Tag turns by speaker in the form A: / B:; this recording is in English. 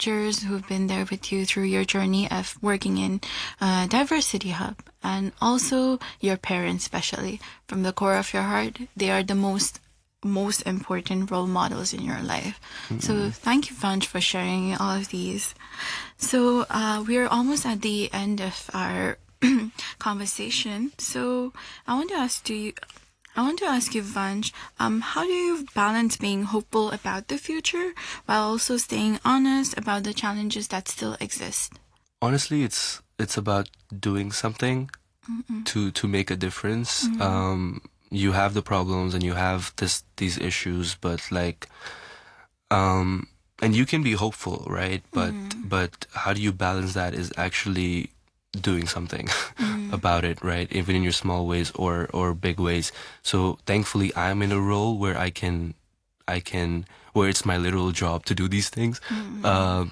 A: managers who've been there with you through your journey of working in Diversity Hub, and also your parents, especially from the core of your heart. They are the most important role models in your life. So thank you, Vansh, for sharing all of these. So we're almost at the end of our conversation. So I want to ask you, Vansh, how do you balance being hopeful about the future while also staying honest about the challenges that still exist?
B: Honestly, it's about doing something to make a difference. You have the problems and you have these issues, but like and you can be hopeful, right? But how do you balance that is actually doing something about it, right? Even in your small ways or big ways. So thankfully I'm in a role where I can where it's my literal job to do these things.